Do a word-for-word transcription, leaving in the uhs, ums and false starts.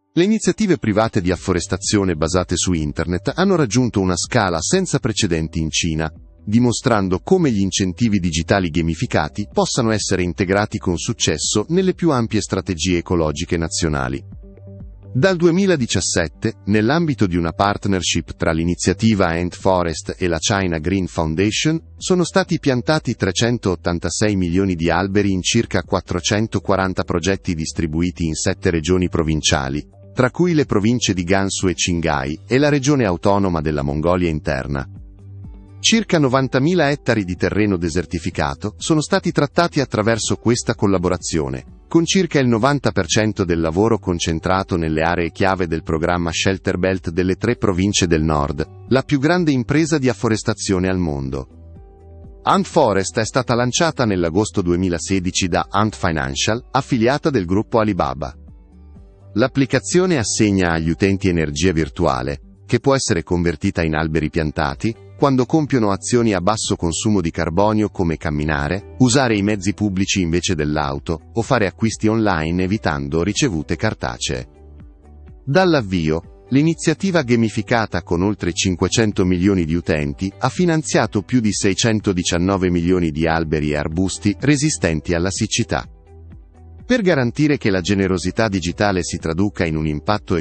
Le iniziative private di afforestazione basate su Internet hanno raggiunto una scala senza precedenti in Cina, dimostrando come gli incentivi digitali gamificati possano essere integrati con successo nelle più ampie strategie ecologiche nazionali. Dal duemiladiciassette, nell'ambito di una partnership tra l'iniziativa Ant Forest e la China Green Foundation, sono stati piantati trecentottantasei milioni di alberi in circa quattrocentoquaranta progetti distribuiti in sette regioni provinciali, tra cui le province di Gansu e Qinghai e la regione autonoma della Mongolia interna. Circa novantamila ettari di terreno desertificato sono stati trattati attraverso questa collaborazione, con circa il novanta per cento del lavoro concentrato nelle aree chiave del programma Shelter Belt delle tre province del nord, la più grande impresa di afforestazione al mondo. Ant Forest è stata lanciata nell'agosto duemilasedici da Ant Financial, affiliata del gruppo Alibaba. L'applicazione assegna agli utenti energia virtuale, che può essere convertita in alberi piantati, quando compiono azioni a basso consumo di carbonio come camminare, usare i mezzi pubblici invece dell'auto, o fare acquisti online evitando ricevute cartacee. Dall'avvio, l'iniziativa gamificata con oltre cinquecento milioni di utenti ha finanziato più di seicentodiciannove milioni di alberi e arbusti resistenti alla siccità. Per garantire che la generosità digitale si traduca in un impatto